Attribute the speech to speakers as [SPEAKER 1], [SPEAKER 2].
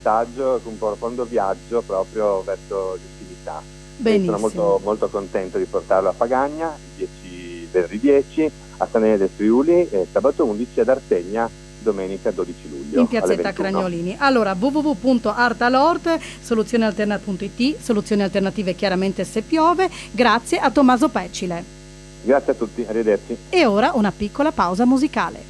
[SPEAKER 1] passaggio, un profondo viaggio proprio verso l'intimità.
[SPEAKER 2] Benissimo.
[SPEAKER 1] Sono molto, molto contento di portarlo a Pagagna, venerdì 10, a Stanea del Friuli, sabato 11 ad Artegna, domenica 12 luglio.
[SPEAKER 2] In piazzetta
[SPEAKER 1] alle 21.
[SPEAKER 2] Cragnolini. Allora, www.artalort, soluzioni alternative chiaramente se piove. Grazie a Tommaso Peccile.
[SPEAKER 1] Grazie a tutti, arrivederci.
[SPEAKER 2] E ora una piccola pausa musicale.